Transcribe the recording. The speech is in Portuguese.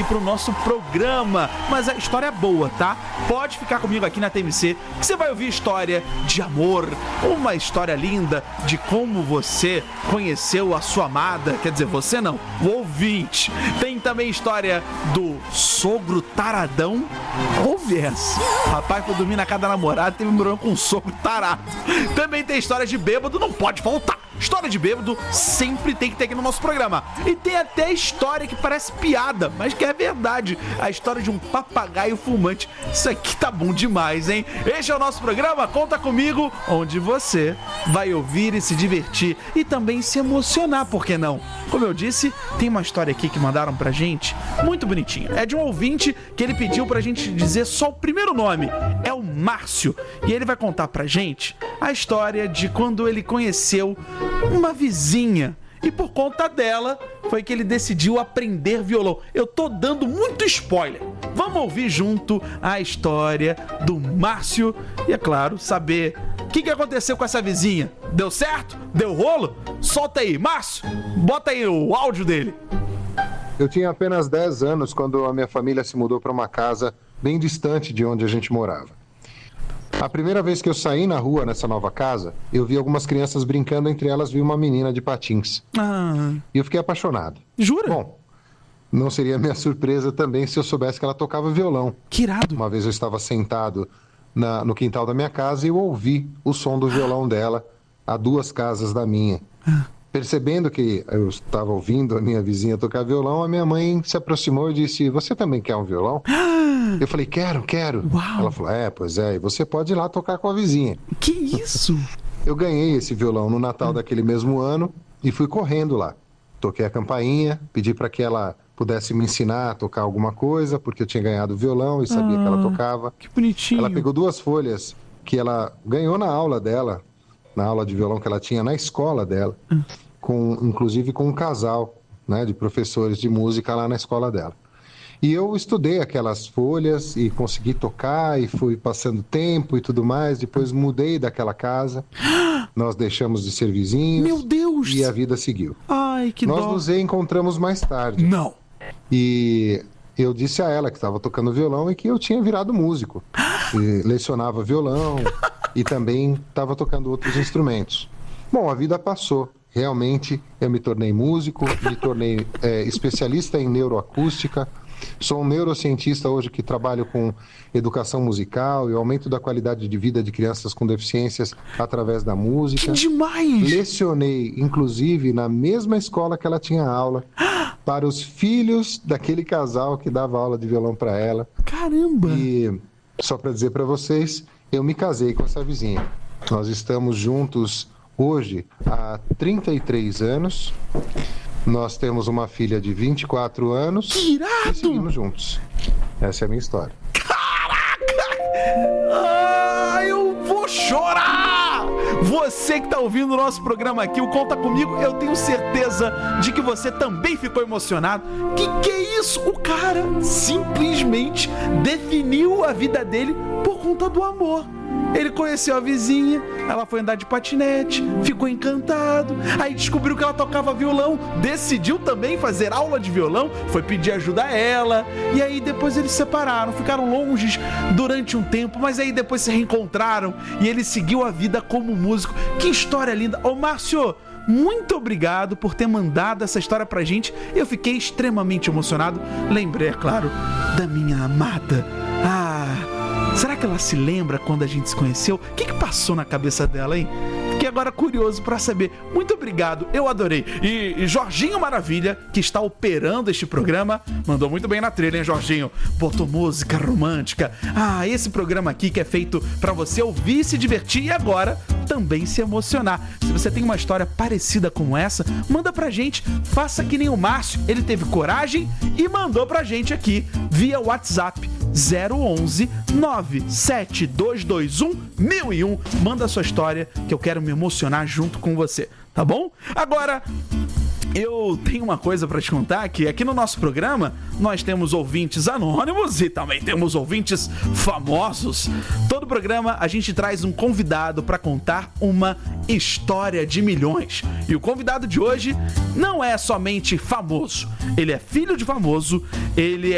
pro nosso programa. Mas a história é boa, tá? Pode ficar comigo aqui na TMC, que você vai ouvir história de amor, uma história linda de como você conheceu a sua amada. Quer dizer, você não, o ouvinte. Tem também história do sogro taradão. Ouve essa. Rapaz foi dormir na casa da namorada, teve um problema com um sogro tarado. Também tem história de bêbado, não pode faltar. História de bêbado sempre tem que ter aqui no nosso programa. E tem até história que parece piada, mas que é verdade. A história de um papagaio fumante. Isso aqui tá bom demais, hein? Este é o nosso programa, Conta Comigo, onde você vai ouvir e se divertir e também se emocionar, por que não? Como eu disse, tem uma história aqui que mandaram pra gente, muito bonitinha. É de um ouvinte que ele pediu pra gente dizer só o primeiro nome. É o Márcio. E ele vai contar pra gente a história de quando ele conheceu uma vizinha. E por conta dela, foi que ele decidiu aprender violão. Eu tô dando muito spoiler. Vamos ouvir junto a história do Márcio e, é claro, saber o que aconteceu com essa vizinha. Deu certo? Deu rolo? Solta aí, Márcio. Bota aí o áudio dele. Eu tinha apenas 10 anos quando a minha família se mudou para uma casa bem distante de onde a gente morava. A primeira vez que eu saí na rua nessa nova casa, eu vi algumas crianças brincando, entre elas vi uma menina de patins. E eu fiquei apaixonado. Jura? Bom, não seria minha surpresa também se eu soubesse que ela tocava violão. Que irado. Uma vez eu estava sentado no quintal da minha casa e eu ouvi o som do violão dela a 2 casas da minha. Percebendo que eu estava ouvindo a minha vizinha tocar violão, a minha mãe se aproximou e disse: "Você também quer um violão?" Eu falei: quero. Uau. Ela falou: pois é, e você pode ir lá tocar com a vizinha. Que isso? Eu ganhei esse violão no Natal daquele mesmo ano e fui correndo lá. Toquei a campainha, pedi para que ela pudesse me ensinar a tocar alguma coisa, porque eu tinha ganhado o violão e sabia que ela tocava. Que bonitinho. Ela pegou 2 folhas que ela ganhou na aula dela, na aula de violão que ela tinha na escola dela, inclusive com um casal, né, de professores de música lá na escola dela. E eu estudei aquelas folhas e consegui tocar e fui passando tempo e tudo mais. Depois mudei daquela casa, nós deixamos de ser vizinhos. Meu Deus! E a vida seguiu. Ai, que Nós dó. nos encontramos mais tarde. Não. E eu disse a ela que estava tocando violão e que eu tinha virado músico. E lecionava violão e também estava tocando outros instrumentos. Bom, a vida passou. Realmente, eu me tornei músico, me tornei especialista em neuroacústica. Sou um neurocientista hoje que trabalho com educação musical e aumento da qualidade de vida de crianças com deficiências através da música. Que demais! Lecionei, inclusive, na mesma escola que ela tinha aula, para os filhos daquele casal que dava aula de violão para ela. Caramba! E, só para dizer para vocês, eu me casei com essa vizinha. Nós estamos juntos hoje há 33 anos. Nós temos uma filha de 24 anos. Que irado! E seguimos juntos. Essa é a minha história. Caraca! Eu vou chorar! Você que tá ouvindo o nosso programa aqui, o Conta Comigo, eu tenho certeza de que você também ficou emocionado. Que é isso? O cara simplesmente definiu a vida dele por conta do amor. Ele conheceu a vizinha, ela foi andar de patinete, ficou encantado, aí descobriu que ela tocava violão, decidiu também fazer aula de violão, foi pedir ajuda a ela, e aí depois eles se separaram, ficaram longe durante um tempo, mas aí depois se reencontraram e ele seguiu a vida como músico. Que história linda! Ô Márcio, muito obrigado por ter mandado essa história pra gente, eu fiquei extremamente emocionado, lembrei, é claro, da minha amada. Será que ela se lembra quando a gente se conheceu? O que passou na cabeça dela, hein? Fiquei agora curioso pra saber. Muito obrigado, eu adorei. E Jorginho Maravilha, que está operando este programa, mandou muito bem na trilha, hein, Jorginho? Botou música romântica. Esse programa aqui que é feito pra você ouvir, se divertir e agora também se emocionar. Se você tem uma história parecida com essa, manda pra gente. Faça que nem o Márcio, ele teve coragem e mandou pra gente aqui via WhatsApp 011 97221 1001. Manda a sua história que eu quero me emocionar junto com você, tá bom? Agora, eu tenho uma coisa pra te contar, que aqui no nosso programa nós temos ouvintes anônimos e também temos ouvintes famosos. Todo programa a gente traz um convidado pra contar uma história de milhões. E o convidado de hoje não é somente famoso, ele é filho de famoso, ele é